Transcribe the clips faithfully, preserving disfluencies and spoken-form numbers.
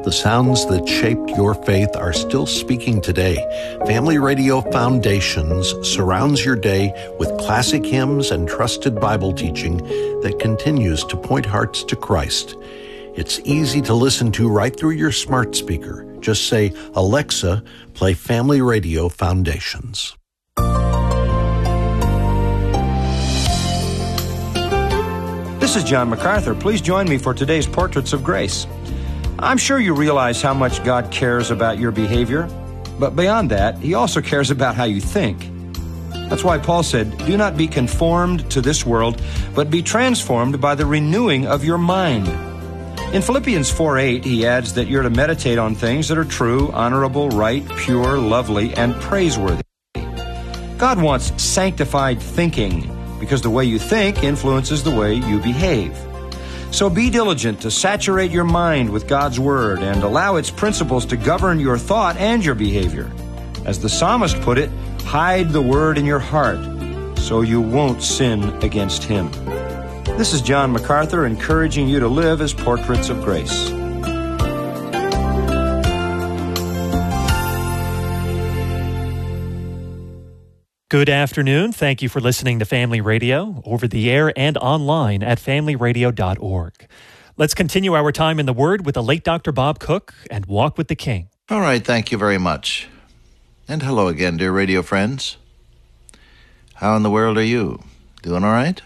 The sounds that shaped your faith are still speaking today. Family Radio Foundations surrounds your day with classic hymns and trusted Bible teaching that continues to point hearts to Christ. It's easy to listen to right through your smart speaker. Just say, Alexa, play Family Radio Foundations. This is John MacArthur. Please join me for today's Portraits of Grace. I'm sure you realize how much God cares about your behavior, but beyond that, He also cares about how you think. That's why Paul said, "Do not be conformed to this world, but be transformed by the renewing of your mind." In Philippians four eight, he adds that you're to meditate on things that are true, honorable, right, pure, lovely, and praiseworthy. God wants sanctified thinking, because the way you think influences the way you behave. So be diligent to saturate your mind with God's Word and allow its principles to govern your thought and your behavior. As the psalmist put it, hide the Word in your heart so you won't sin against Him. This is John MacArthur encouraging you to live as portraits of grace. Good afternoon. Thank you for listening to Family Radio, over the air and online at family radio dot org. Let's continue our time in the Word with the late Doctor Bob Cook and Walk with the King. All right, thank you very much. And hello again, dear radio friends. How in the world are you? Doing all right?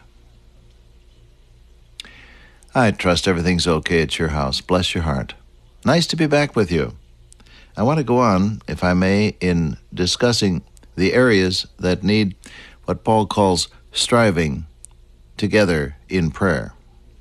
I trust everything's okay at your house. Bless your heart. Nice to be back with you. I want to go on, if I may, in discussing the areas that need what Paul calls striving together in prayer.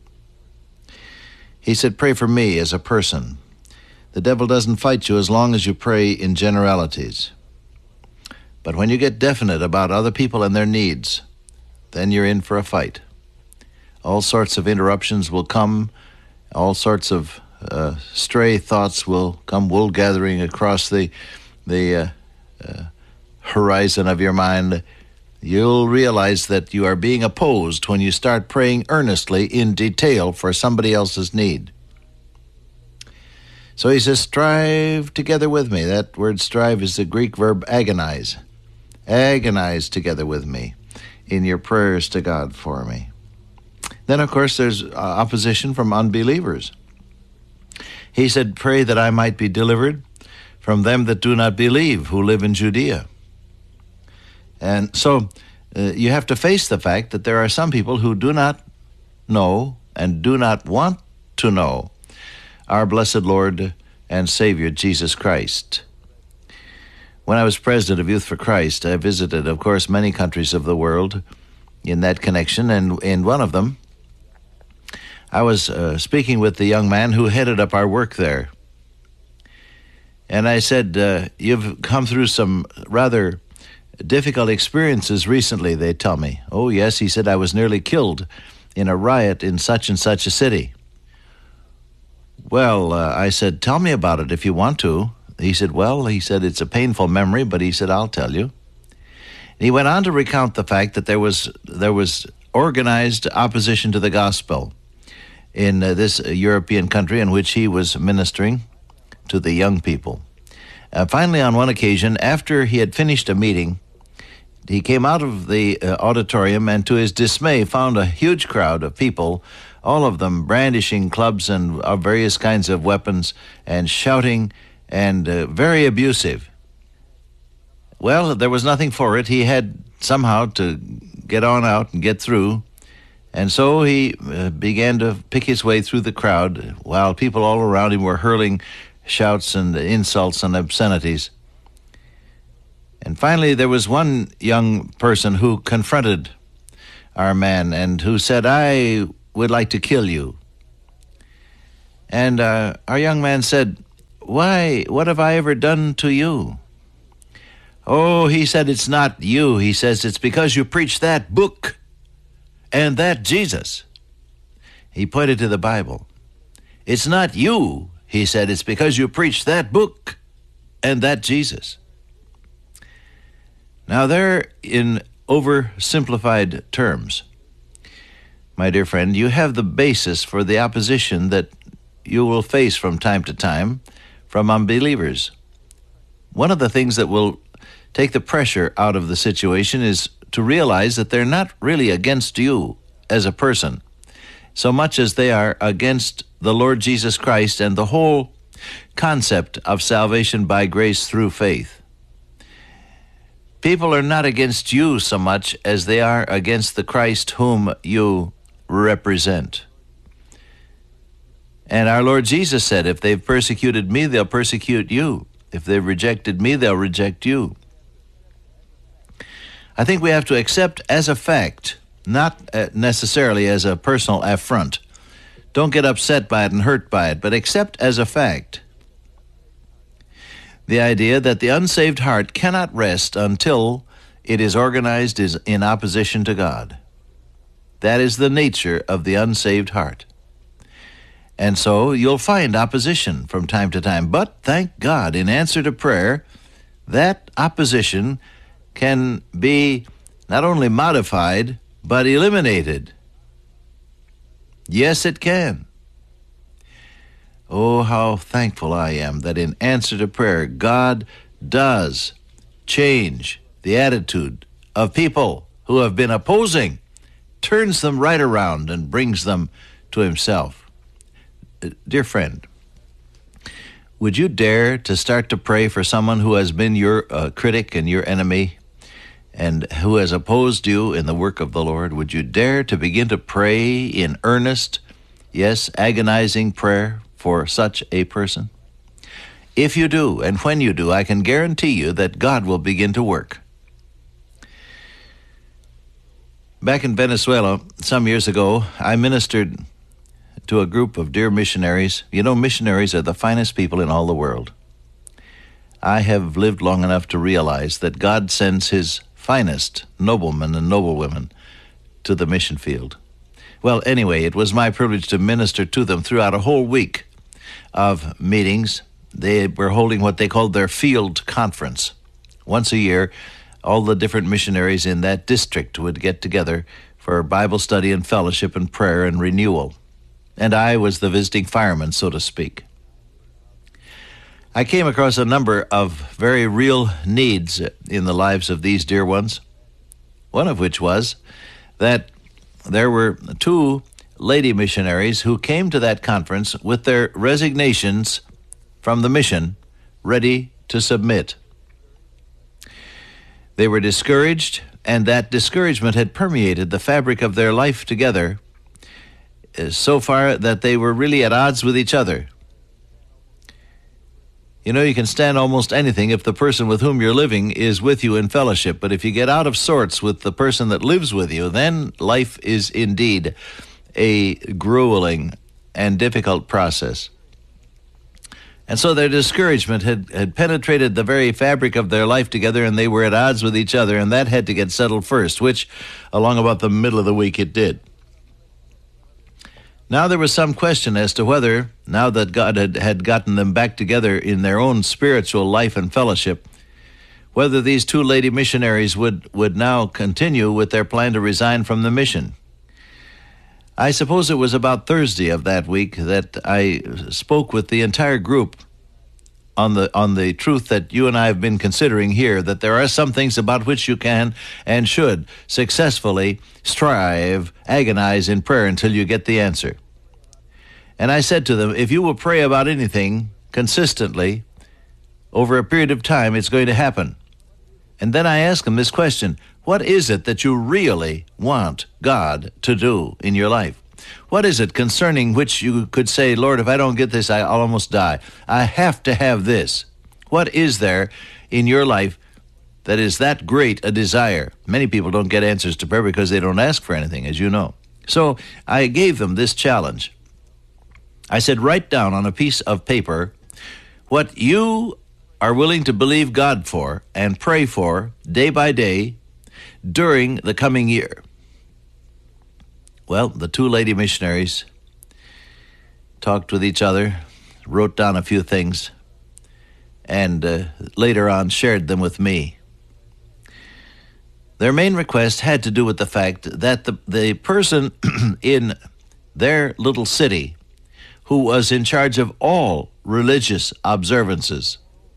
He said, pray for me as a person. The devil doesn't fight you as long as you pray in generalities. But when you get definite about other people and their needs, then you're in for a fight. All sorts of interruptions will come. All sorts of uh, stray thoughts will come wool gathering across the the uh, uh, horizon of your mind. You'll realize that you are being opposed when you start praying earnestly in detail for somebody else's need. So he says, strive together with me. That word strive is the Greek verb agonize. Agonize together with me in your prayers to God for me. Then, of course, there's uh, opposition from unbelievers. He said, pray that I might be delivered from them that do not believe, who live in Judea. And so uh, you have to face the fact that there are some people who do not know and do not want to know our blessed Lord and Savior, Jesus Christ. When I was president of Youth for Christ, I visited, of course, many countries of the world in that connection, and in one of them, I was uh, speaking with the young man who headed up our work there. And I said, uh, you've come through some rather difficult experiences recently, they tell me. Oh, yes, he said, I was nearly killed in a riot in such and such a city. Well, uh, I said, tell me about it if you want to. He said, well, he said, it's a painful memory, but he said, I'll tell you. And he went on to recount the fact that there was there was organized opposition to the gospel in uh, this European country in which he was ministering to the young people. Uh, finally, on one occasion, after he had finished a meeting, he came out of the uh, auditorium and, to his dismay, found a huge crowd of people, all of them brandishing clubs and uh, various kinds of weapons and shouting and uh, very abusive. Well, there was nothing for it. He had somehow to get on out and get through. And so he uh, began to pick his way through the crowd while people all around him were hurling shouts and insults and obscenities. And finally, there was one young person who confronted our man and who said, I would like to kill you. And uh, our young man said, why, what have I ever done to you? Oh, he said, it's not you. He says, it's because you preach that book and that Jesus. He pointed to the Bible. It's not you, he said, it's because you preach that book and that Jesus. Now, there, in oversimplified terms, my dear friend, you have the basis for the opposition that you will face from time to time from unbelievers. One of the things that will take the pressure out of the situation is to realize that they're not really against you as a person, so much as they are against the Lord Jesus Christ and the whole concept of salvation by grace through faith. People are not against you so much as they are against the Christ whom you represent. And our Lord Jesus said, if they've persecuted me, they'll persecute you. If they've rejected me, they'll reject you. I think we have to accept as a fact, not necessarily as a personal affront. Don't get upset by it and hurt by it, but accept as a fact the idea that the unsaved heart cannot rest until it is organized in opposition to God. That is the nature of the unsaved heart. And so you'll find opposition from time to time. But thank God, in answer to prayer, that opposition can be not only modified, but eliminated. Yes, it can. Oh, how thankful I am that in answer to prayer, God does change the attitude of people who have been opposing, turns them right around and brings them to himself. Dear friend, would you dare to start to pray for someone who has been your uh, critic and your enemy and who has opposed you in the work of the Lord? Would you dare to begin to pray in earnest, yes, agonizing prayer for such a person? If you do, and when you do, I can guarantee you that God will begin to work. Back in Venezuela, some years ago, I ministered to a group of dear missionaries. You know, missionaries are the finest people in all the world. I have lived long enough to realize that God sends his finest noblemen and noblewomen to the mission field. Well, anyway, it was my privilege to minister to them throughout a whole week of meetings. They were holding what they called their field conference. Once a year, all the different missionaries in that district would get together for Bible study and fellowship and prayer and renewal. And I was the visiting fireman, so to speak. I came across a number of very real needs in the lives of these dear ones, one of which was that there were two lady missionaries who came to that conference with their resignations from the mission ready to submit. They were discouraged, and that discouragement had permeated the fabric of their life together so far that they were really at odds with each other. You know, you can stand almost anything if the person with whom you're living is with you in fellowship, but if you get out of sorts with the person that lives with you, then life is indeed a grueling and difficult process. And so their discouragement had, had penetrated the very fabric of their life together, and they were at odds with each other, and that had to get settled first, which along about the middle of the week it did. Now there was some question as to whether, now that God had, had gotten them back together in their own spiritual life and fellowship, whether these two lady missionaries would, would now continue with their plan to resign from the mission. I suppose it was about Thursday of that week that I spoke with the entire group on the on the truth that you and I have been considering here, that there are some things about which you can and should successfully strive, agonize in prayer until you get the answer. And I said to them, if you will pray about anything consistently over a period of time, it's going to happen. And then I asked them this question: what is it that you really want God to do in your life? What is it concerning which you could say, Lord, if I don't get this, I'll almost die. I have to have this. What is there in your life that is that great a desire? Many people don't get answers to prayer because they don't ask for anything, as you know. So I gave them this challenge. I said, write down on a piece of paper what you are willing to believe God for and pray for day by day during the coming year. Well, the two lady missionaries talked with each other, wrote down a few things, and uh, later on shared them with me. Their main request had to do with the fact that the, the person in their little city who was in charge of all religious observances,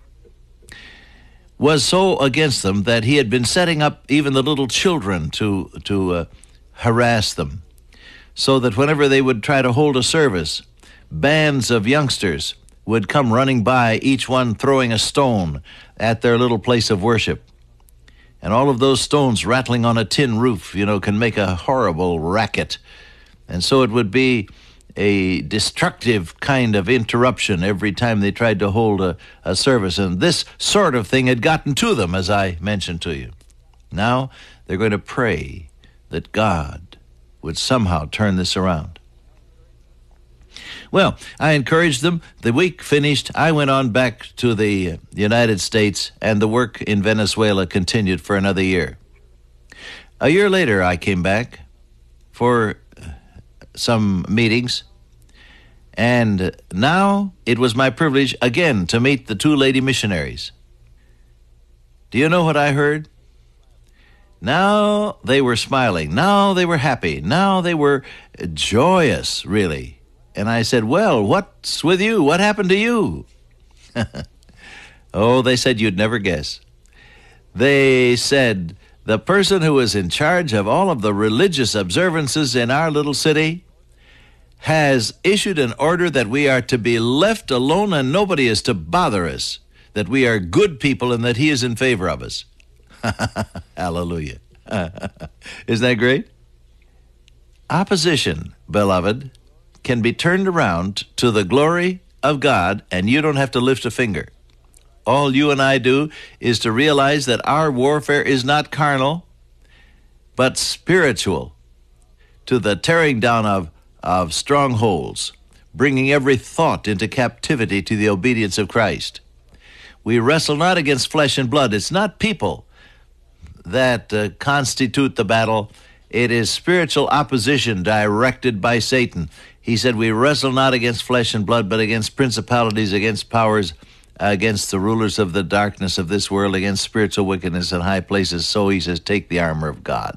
was so against them that he had been setting up even the little children to, to uh, harass them, so that whenever they would try to hold a service, bands of youngsters would come running by, each one throwing a stone at their little place of worship. And all of those stones rattling on a tin roof, you know, can make a horrible racket. And so it would be a destructive kind of interruption every time they tried to hold a, a service. And this sort of thing had gotten to them, as I mentioned to you. Now they're going to pray that God would somehow turn this around. Well, I encouraged them. The week finished. I went on back to the United States, and the work in Venezuela continued for another year. A year later, I came back for some meetings, and now it was my privilege again to meet the two lady missionaries. Do you know what I heard? Now they were smiling. Now they were happy. Now they were joyous, really. And I said, well, what's with you? What happened to you? Oh, they said you'd never guess. They said, the person who is in charge of all of the religious observances in our little city has issued an order that we are to be left alone and nobody is to bother us, that we are good people and that he is in favor of us. Hallelujah. Isn't that great? Opposition, beloved, can be turned around to the glory of God, and you don't have to lift a finger. All you and I do is to realize that our warfare is not carnal, but spiritual, to the tearing down of, of strongholds, bringing every thought into captivity to the obedience of Christ. We wrestle not against flesh and blood. It's not people that uh, constitute the battle. It is spiritual opposition directed by Satan. He said, we wrestle not against flesh and blood, but against principalities, against powers, against the rulers of the darkness of this world, against spiritual wickedness in high places. So he says, take the armor of God.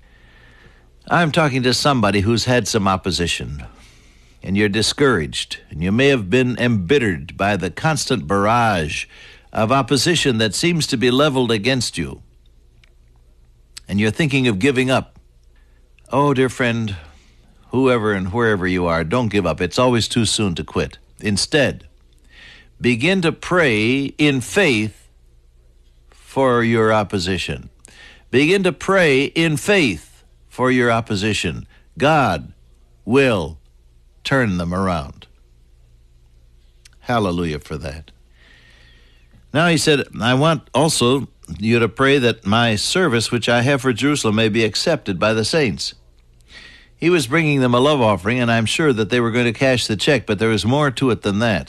I'm talking to somebody who's had some opposition, and you're discouraged, and you may have been embittered by the constant barrage of opposition that seems to be leveled against you, and you're thinking of giving up. Oh, dear friend, whoever and wherever you are, don't give up. It's always too soon to quit. Instead, begin to pray in faith for your opposition. Begin to pray in faith for your opposition. God will turn them around. Hallelujah for that. Now he said, I want also you to pray that my service which I have for Jerusalem may be accepted by the saints. He was bringing them a love offering, and I'm sure that they were going to cash the check, but there was more to it than that.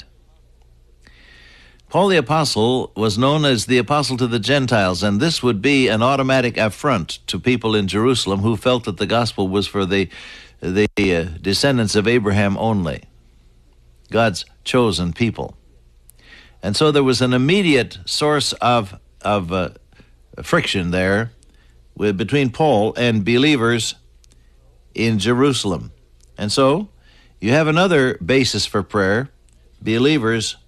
Paul the Apostle was known as the Apostle to the Gentiles, and this would be an automatic affront to people in Jerusalem who felt that the gospel was for the, the uh, descendants of Abraham only, God's chosen people. And so there was an immediate source of, of uh, friction there with, between Paul and believers in Jerusalem. And so you have another basis for prayer, believers'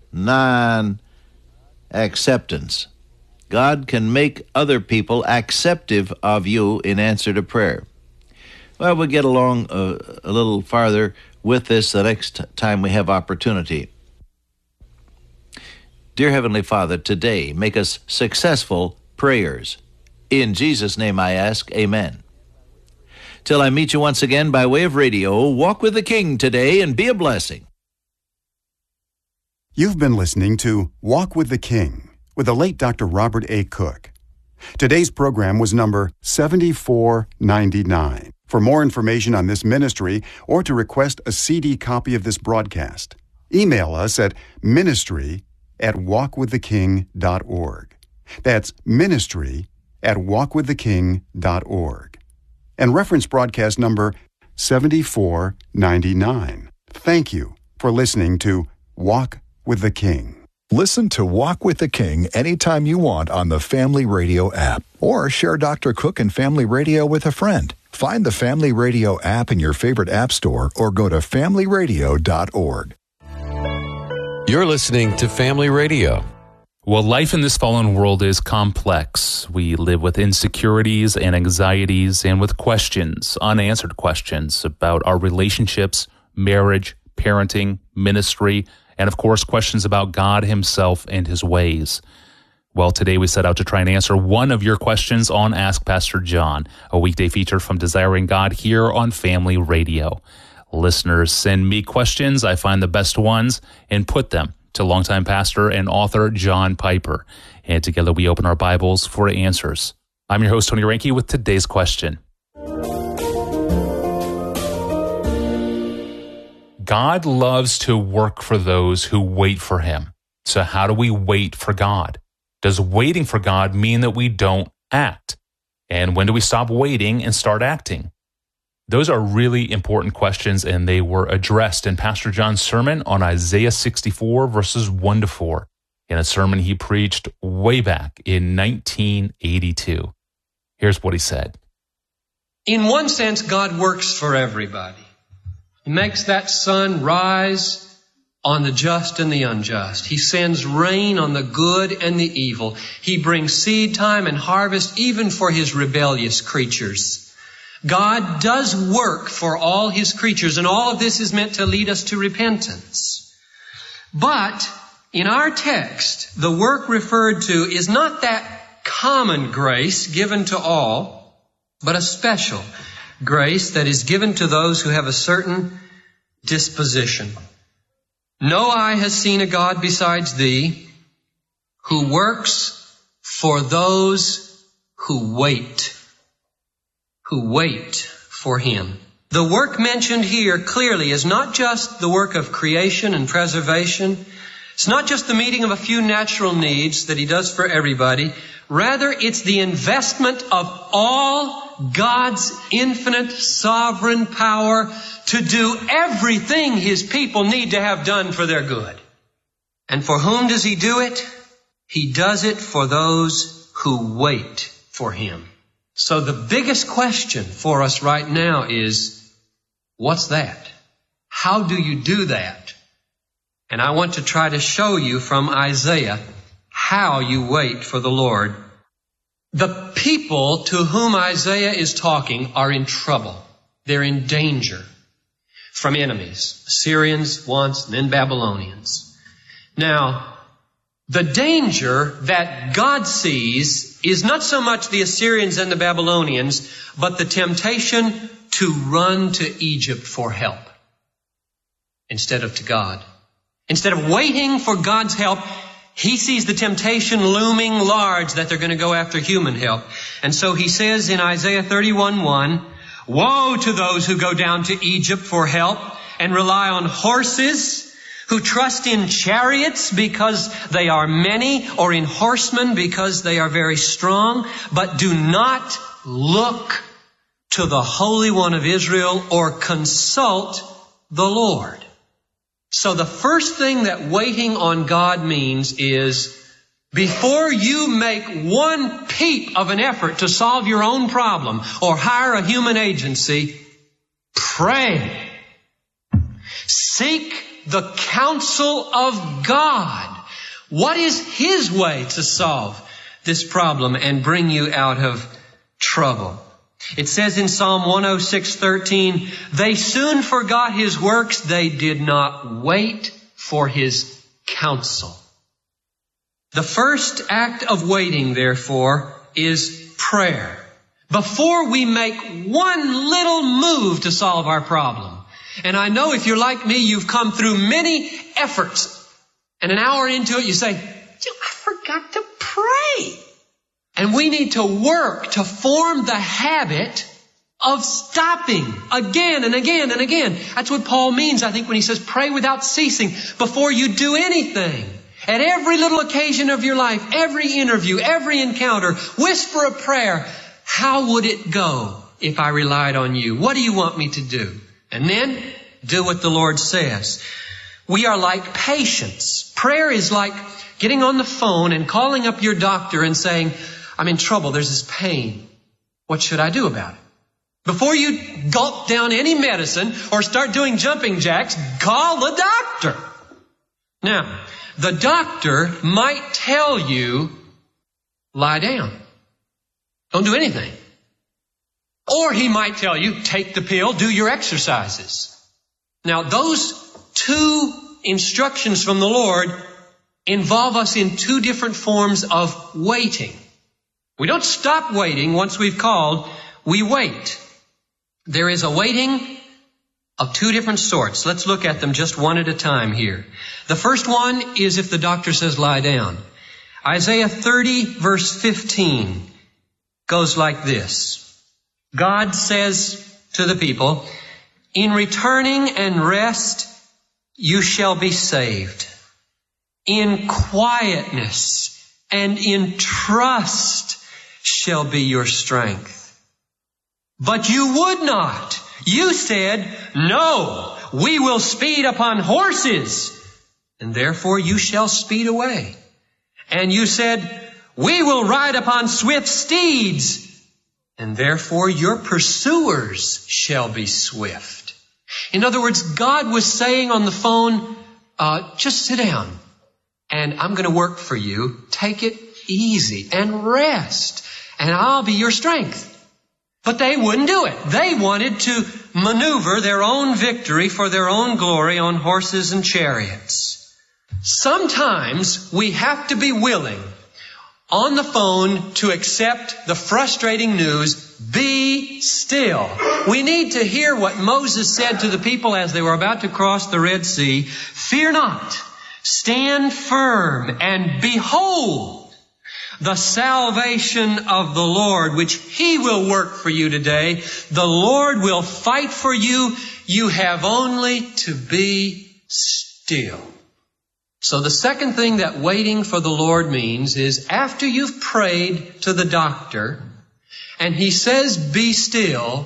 non-acceptance. God can make other people acceptive of you in answer to prayer. Well, we'll get along a, a little farther with this the next time we have opportunity. Dear Heavenly Father, today make us successful prayers. In Jesus' name I ask, amen. Till I meet you once again by way of radio, walk with the King today and be a blessing. You've been listening to Walk with the King with the late Doctor Robert A. Cook. Today's program was number seventy-four ninety-nine. For more information on this ministry or to request a C D copy of this broadcast, email us at ministry at walk with the king dot org. That's ministry at walk with the king dot org. And reference broadcast number seventy-four ninety-nine. Thank you for listening to Walk with the King. Listen to Walk with the King anytime you want on the Family Radio app, or share Doctor Cook and Family Radio with a friend. Find the Family Radio app in your favorite app store or go to family radio dot org. You're listening to Family Radio. Well, life in this fallen world is complex. We live with insecurities and anxieties and with questions, unanswered questions about our relationships, marriage, parenting, ministry, and of course, questions about God himself and his ways. Well, today we set out to try and answer one of your questions on Ask Pastor John, a weekday feature from Desiring God here on Family Radio. Listeners send me questions. I find the best ones and put them to longtime pastor and author John Piper. And together we open our Bibles for answers. I'm your host, Tony Reinke, with today's question. God loves to work for those who wait for him. So how do we wait for God? Does waiting for God mean that we don't act? And when do we stop waiting and start acting? Those are really important questions, and they were addressed in Pastor John's sermon on Isaiah sixty-four, verses one to four, in a sermon he preached way back in nineteen eighty-two. Here's what he said. In one sense, God works for everybody. He makes that sun rise on the just and the unjust. He sends rain on the good and the evil. He brings seed time and harvest even for his rebellious creatures. God does work for all his creatures, and all of this is meant to lead us to repentance. But in our text, the work referred to is not that common grace given to all, but a special grace that is given to those who have a certain disposition. No eye has seen a God besides thee, who works for those who wait, who wait for him. The work mentioned here clearly is not just the work of creation and preservation. It's not just the meeting of a few natural needs that he does for everybody. Rather, it's the investment of all God's infinite sovereign power to do everything his people need to have done for their good. And for whom does he do it? He does it for those who wait for him. So the biggest question for us right now is, what's that? How do you do that? And I want to try to show you from Isaiah how you wait for the Lord. The people to whom Isaiah is talking are in trouble. They're in danger from enemies, Assyrians once, and then Babylonians. Now, the danger that God sees is not so much the Assyrians and the Babylonians, but the temptation to run to Egypt for help instead of to God. Instead of waiting for God's help, he sees the temptation looming large that they're going to go after human help. And so he says in Isaiah thirty-one one, woe to those who go down to Egypt for help and rely on horses, who trust in chariots because they are many, or in horsemen because they are very strong, but do not look to the Holy One of Israel or consult the Lord. So the first thing that waiting on God means is, before you make one peep of an effort to solve your own problem or hire a human agency, pray. Seek the counsel of God. What is his way to solve this problem and bring you out of trouble? It says in Psalm one oh six thirteen, they soon forgot his works. They did not wait for his counsel. The first act of waiting, therefore, is prayer. Before we make one little move to solve our problem. And I know if you're like me, you've come through many efforts. And an hour into it, you say, I forgot to pray. And we need to work to form the habit of stopping again and again and again. That's what Paul means, I think, when he says pray without ceasing before you do anything. At every little occasion of your life, every interview, every encounter, whisper a prayer. How would it go if I relied on you? What do you want me to do? And then do what the Lord says. We are like patients. Prayer is like getting on the phone and calling up your doctor and saying, I'm in trouble. There's this pain. What should I do about it? Before you gulp down any medicine or start doing jumping jacks, call the doctor. Now, the doctor might tell you, lie down. Don't do anything. Or he might tell you, take the pill, do your exercises. Now, those two instructions from the Lord involve us in two different forms of waiting. We don't stop waiting once we've called, we wait. There is a waiting of two different sorts. Let's look at them just one at a time here. The first one is if the doctor says lie down. Isaiah thirty verse fifteen goes like this. God says to the people, in returning and rest you shall be saved. In quietness and in trust shall be your strength. But you would not. You said, no, we will speed upon horses, and therefore you shall speed away. And you said, we will ride upon swift steeds, and therefore your pursuers shall be swift. In other words, God was saying on the phone, uh, just sit down, and I'm going to work for you. Take it easy and rest, and I'll be your strength. But they wouldn't do it. They wanted to maneuver their own victory for their own glory on horses and chariots. Sometimes we have to be willing on the phone to accept the frustrating news, be still. We need to hear what Moses said to the people as they were about to cross the Red Sea. Fear not, stand firm, and behold the salvation of the Lord, which He will work for you today. The Lord will fight for you. You have only to be still. So the second thing that waiting for the Lord means is after you've prayed to the doctor and he says, be still,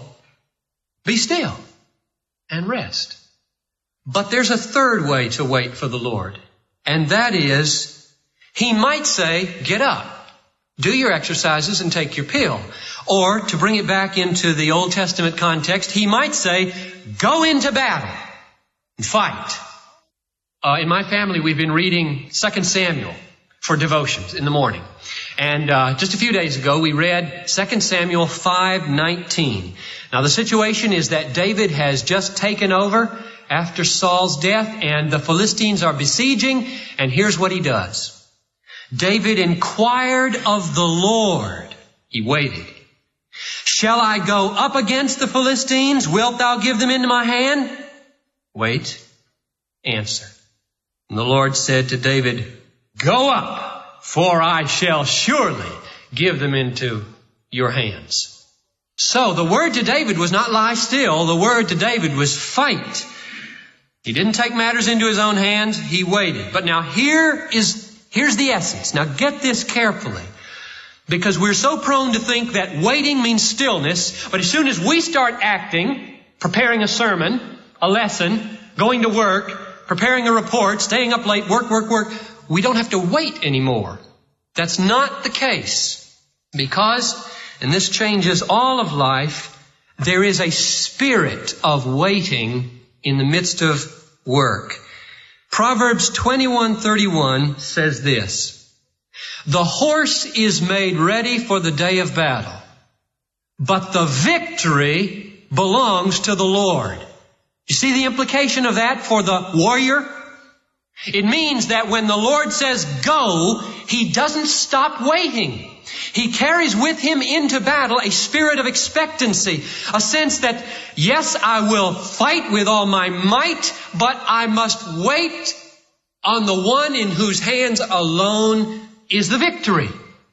be still and rest. But there's a third way to wait for the Lord, and that is He might say, get up. Do your exercises and take your pill. Or, to bring it back into the Old Testament context, He might say, go into battle and fight. Uh, in my family, we've been reading Second Samuel for devotions in the morning. And uh, just a few days ago, we read Second Samuel five nineteen. Now, the situation is that David has just taken over after Saul's death, and the Philistines are besieging, and here's what he does. David inquired of the Lord. He waited. Shall I go up against the Philistines? Wilt thou give them into my hand? Wait. Answer. And the Lord said to David, go up, for I shall surely give them into your hands. So the word to David was not lie still. The word to David was fight. He didn't take matters into his own hands. He waited. But now here is Here's the essence. Now get this carefully, because we're so prone to think that waiting means stillness, but as soon as we start acting, preparing a sermon, a lesson, going to work, preparing a report, staying up late, work, work, work, we don't have to wait anymore. That's not the case, because, and this changes all of life, there is a spirit of waiting in the midst of work. Proverbs twenty-one thirty-one says this, the horse is made ready for the day of battle, but the victory belongs to the Lord. You see the implication of that for the warrior? It means that when the Lord says go, He doesn't stop waiting. He carries with Him into battle a spirit of expectancy, a sense that, yes, I will fight with all my might, but I must wait on the one in whose hands alone is the victory.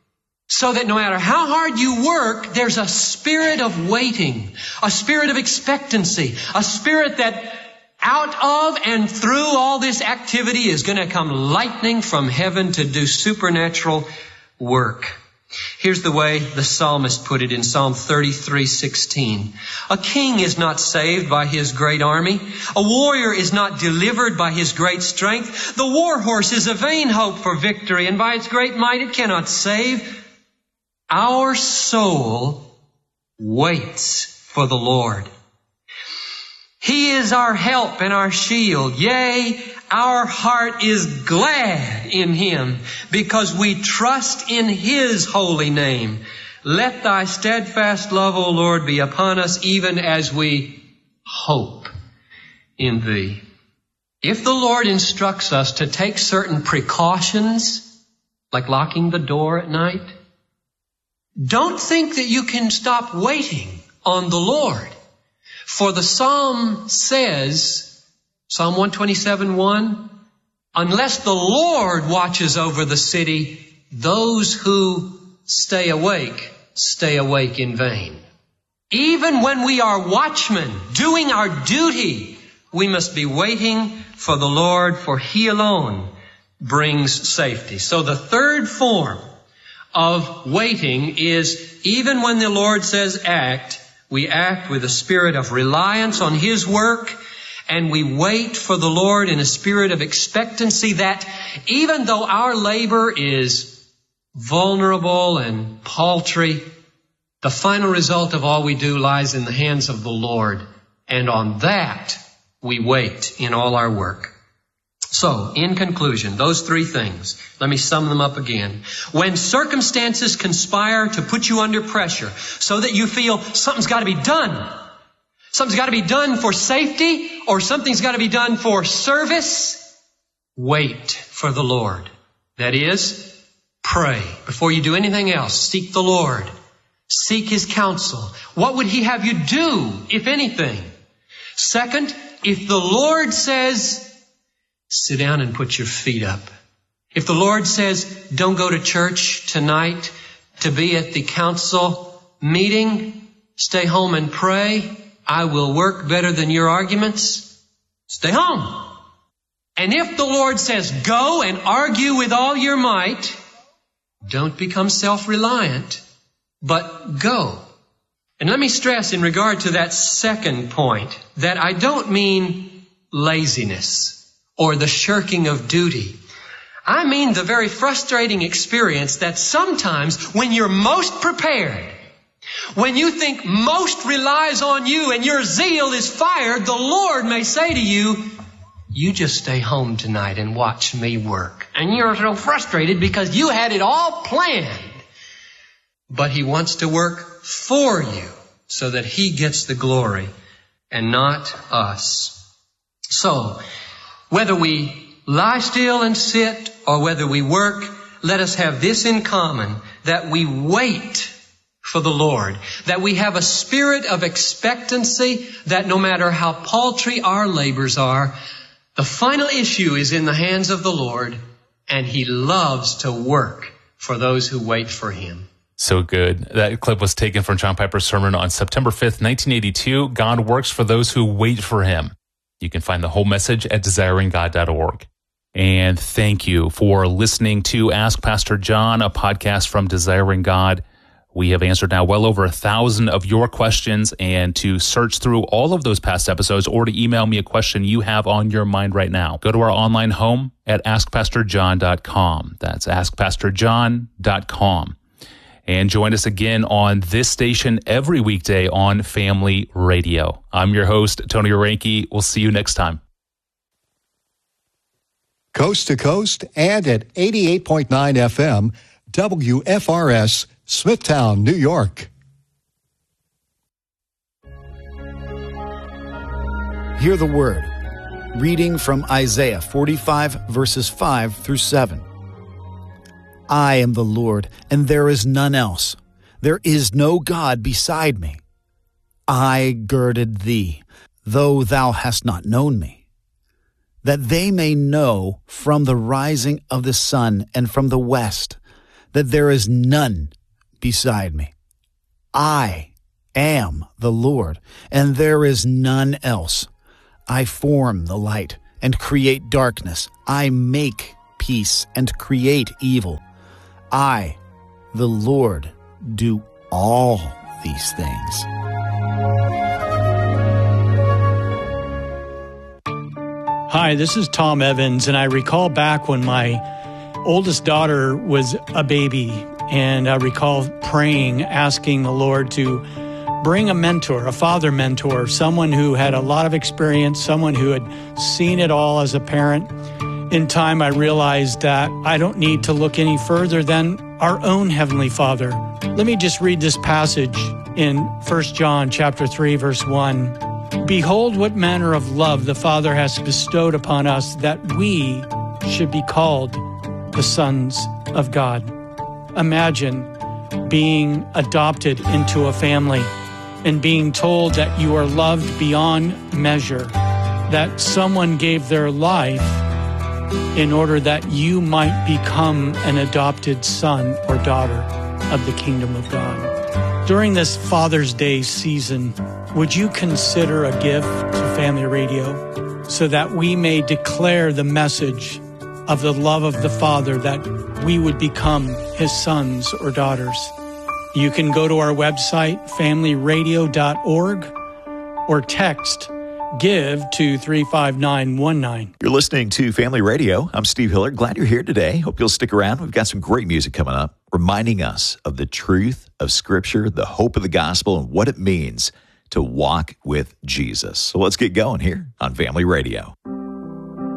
So that no matter how hard you work, there's a spirit of waiting, a spirit of expectancy, a spirit that out of and through all this activity is going to come lightning from heaven to do supernatural work. Here's the way the psalmist put it in Psalm thirty-three sixteen. A king is not saved by his great army. A warrior is not delivered by his great strength. The war horse is a vain hope for victory, and by its great might it cannot save. Our soul waits for the Lord. He is our help and our shield. Yea, our heart is glad in Him because we trust in His holy name. Let thy steadfast love, O Lord, be upon us even as we hope in Thee. If the Lord instructs us to take certain precautions, like locking the door at night, don't think that you can stop waiting on the Lord. For the Psalm says, Psalm one twenty-seven, one, unless the Lord watches over the city, those who stay awake, stay awake in vain. Even when we are watchmen, doing our duty, we must be waiting for the Lord, for He alone brings safety. So the third form of waiting is even when the Lord says act, we act with a spirit of reliance on His work, and we wait for the Lord in a spirit of expectancy that even though our labor is vulnerable and paltry, the final result of all we do lies in the hands of the Lord, and on that we wait in all our work. So, in conclusion, those three things, let me sum them up again. When circumstances conspire to put you under pressure so that you feel something's got to be done, something's got to be done for safety, or something's got to be done for service, wait for the Lord. That is, pray. Before you do anything else, seek the Lord. Seek His counsel. What would He have you do, if anything? Second, if the Lord says, sit down and put your feet up. If the Lord says, don't go to church tonight to be at the council meeting, stay home and pray, I will work better than your arguments, stay home. And if the Lord says, go and argue with all your might, don't become self-reliant, but go. And let me stress in regard to that second point that I don't mean laziness or the shirking of duty. I mean the very frustrating experience that sometimes when you're most prepared, when you think most relies on you and your zeal is fired, the Lord may say to you, you just stay home tonight and watch me work. And you're so frustrated because you had it all planned. But He wants to work for you so that He gets the glory and not us. So, whether we lie still and sit or whether we work, let us have this in common, that we wait for the Lord, that we have a spirit of expectancy, that no matter how paltry our labors are, the final issue is in the hands of the Lord, and He loves to work for those who wait for Him. So good. That clip was taken from John Piper's sermon on September fifth, nineteen eighty-two. God works for those who wait for Him. You can find the whole message at desiring god dot org. And thank you for listening to Ask Pastor John, a podcast from Desiring God. We have answered now well over a thousand of your questions, and to search through all of those past episodes or to email me a question you have on your mind right now, go to our online home at ask pastor john dot com. That's ask pastor john dot com. And join us again on this station every weekday on Family Radio. I'm your host, Tony Orenke. We'll see you next time. Coast to coast and at eighty-eight point nine F M, W F R S, Smithtown, New York. Hear the word. Reading from Isaiah forty-five, verses five through seven. I am the Lord, and there is none else. There is no God beside me. I girded thee, though thou hast not known me, that they may know from the rising of the sun and from the west, that there is none beside me. I am the Lord, and there is none else. I form the light and create darkness. I make peace and create evil. I, the Lord, do all these things. Hi, this is Tom Evans, and I recall back when my oldest daughter was a baby, and I recall praying, asking the Lord to bring a mentor, a father mentor, someone who had a lot of experience, someone who had seen it all as a parent. In time, I realized that I don't need to look any further than our own Heavenly Father. Let me just read this passage in First John chapter three, verse one. Behold, what manner of love the Father has bestowed upon us, that we should be called the sons of God. Imagine being adopted into a family and being told that you are loved beyond measure, that someone gave their life in order that you might become an adopted son or daughter of the kingdom of God. During this Father's Day season, would you consider a gift to Family Radio so that we may declare the message of the love of the Father, that we would become His sons or daughters? You can go to our website, family radio dot org, or text GIVE to three five nine one nine. You're listening to Family Radio. I'm Steve Hiller. Glad you're here today. Hope you'll stick around. We've got some great music coming up, reminding us of the truth of Scripture, the hope of the gospel, and what it means to walk with Jesus. So let's get going here on Family Radio.